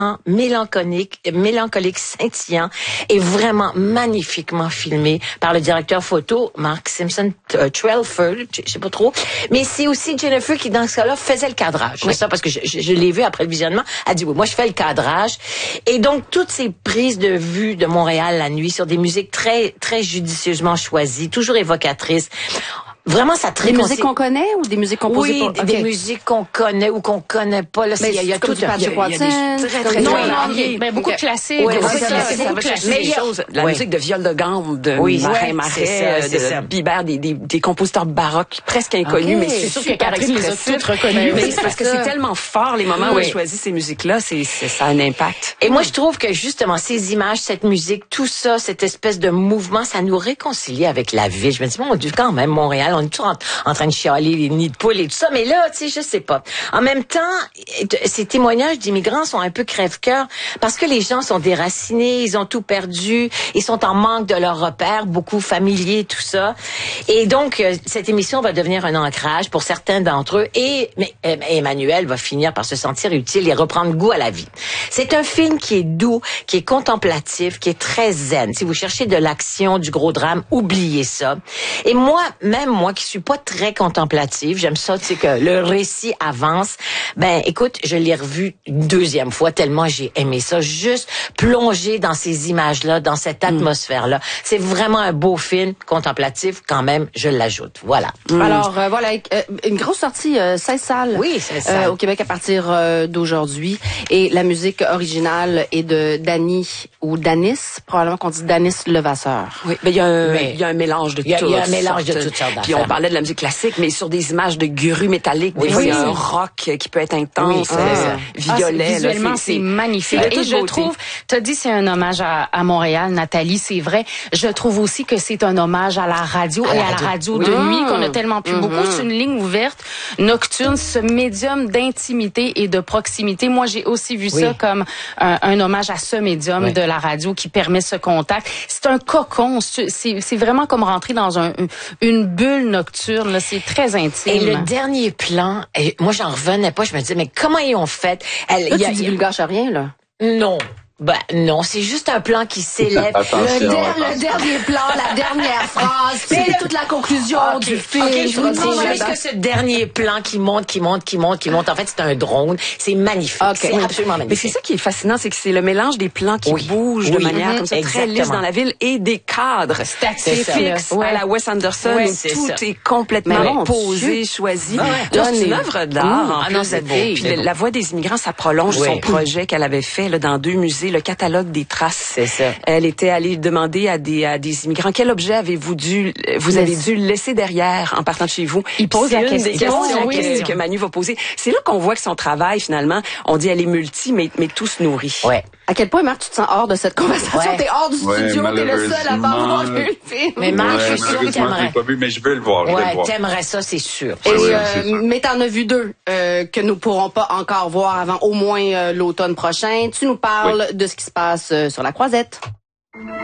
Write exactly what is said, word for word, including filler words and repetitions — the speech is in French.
mélancolique, mélancolique, scintillant et vraiment magnifiquement filmé par le directeur photo Mark Simpson euh, Trelford, je sais pas trop, mais c'est aussi Jennifer qui dans ce cas-là faisait le cadrage. Oui. C'est ça parce que je, je, je l'ai vu après le visionnement, elle dit oui, moi je fais le cadrage et donc toutes ces prises de vue de Montréal la nuit sur des musiques très très judicieusement choisies, toujours évocatrices. Vraiment, ça très des musiques qu'on connaît ou des musiques composées oui, pour... des, okay. des musiques qu'on connaît ou qu'on connaît pas. Là, il y a, y a tout un très très non, non, okay. ben, beaucoup de classiques. Oui, beaucoup oui, de classiques. Ça va chercher des choses. La oui. musique de Viol de Gambe, de oui, Marin ouais, Marais, de Bibert, des, des, des compositeurs baroques presque inconnus, okay. mais c'est sûr que Catherine les a toutes reconnues. Mais c'est parce que c'est tellement fort les moments oui. où elle choisit ces musiques-là, c'est, c'est ça a un impact. Et moi, je trouve que justement ces images, cette musique, tout ça, cette espèce de mouvement, ça nous réconcilie avec la ville. Je me dis mon Dieu, quand même Montréal, on est toujours en, en train de chialer les nids de poules et tout ça, mais là, tu sais, je sais pas. En même temps, ces témoignages d'immigrants sont un peu crève-cœur parce que les gens sont déracinés, ils ont tout perdu, ils sont en manque de leurs repères, beaucoup familiers, tout ça. Et donc, cette émission va devenir un ancrage pour certains d'entre eux et mais, Emmanuel va finir par se sentir utile et reprendre goût à la vie. C'est un film qui est doux, qui est contemplatif, qui est très zen. Si vous cherchez de l'action, du gros drame, oubliez ça. Et moi, même moi qui suis pas très contemplative, j'aime ça, tu sais, que le récit avance. Ben, écoute, je l'ai revu une deuxième fois tellement j'ai aimé ça. Juste plonger dans ces images-là, dans cette atmosphère-là. Mm. C'est vraiment un beau film contemplatif, quand même, je l'ajoute. Voilà. Mm. Alors, euh, voilà, euh, une grosse sortie, euh, seize salles. Oui, seize salles. Euh, au Québec à partir euh, d'aujourd'hui. Et la musique originale est de Dany ou Danis, probablement qu'on dit Danis Levasseur. Oui, mais il y a un, il y a un mélange de tout. Il y a un mélange sortes. de toutes sortes d'affaires. Puis on parlait de la musique classique, mais sur des images de grues métalliques, oui, des fois, oui. il y a un rock qui peut être intense, oui, euh, violet. Ah, visuellement, là, c'est, c'est magnifique. Et je trouve, tu as dit c'est un hommage à, à Montréal, Nathalie, c'est vrai. Je trouve aussi que c'est un hommage à la radio à et la à la radio oui. de nuit qu'on a tellement plus mm-hmm. beaucoup. C'est une ligne ouverte, nocturne, ce médium d'intimité et de proximité. Moi, j'ai aussi vu oui. ça comme un, un hommage à ce médium oui. de la radio qui permet ce contact. C'est un cocon. C'est, c'est vraiment comme rentrer dans un, une bulle nocturne. Là. C'est très intime. Et le dernier plan, et moi, j'en revenais pas. Je me disais, mais comment ils ont fait? Elle, là, y a, tu divulgaches rien, là? Non. Ben non, c'est juste un plan qui s'élève. le, der- le dernier plan, la dernière phrase, c'est le... toute la conclusion okay. du film. Okay, je vous dis juste que ce dernier plan qui monte, qui monte, qui monte, qui monte, en fait, c'est un drone. C'est magnifique. Okay. C'est absolument magnifique. Mais c'est ça qui est fascinant, c'est que c'est le mélange des plans qui oui. bougent oui. de manière mm-hmm. comme ça, Exactement. très lisse dans la ville et des cadres statiques fixes ouais. à la Wes Anderson ouais, où c'est tout ça. est complètement ouais. posé, choisi. Ouais. C'est une œuvre d'art. Mmh. En ah plus. non, c'est beau. Puis c'est beau. La Voix des immigrants, ça prolonge oui. son projet qu'elle avait fait là, dans deux musées, le catalogue des traces. C'est ça. Elle était allée demander à des à des immigrants quel objet avez-vous dû vous avez dû laisser derrière en partant de chez vous. Il pose la question. Des questions oui. que, que Manu va poser. C'est là qu'on voit que son travail finalement, on dit elle est multi mais mais tout se nourrit. Ouais. À quel point, Marc, tu te sens hors de cette conversation? Ouais. T'es hors du ouais, studio, t'es le seul à pas avoir vu le film. Mais Marc, ouais, je suis sûre que t'aimerais. Pas vu, mais je vais le voir. Ouais, le voir. t'aimerais ça, c'est sûr. Et, ouais, euh, c'est mais t'en as vu deux euh, que nous pourrons pas encore voir avant au moins euh, l'automne prochain. Tu nous parles oui. de ce qui se passe euh, sur la Croisette.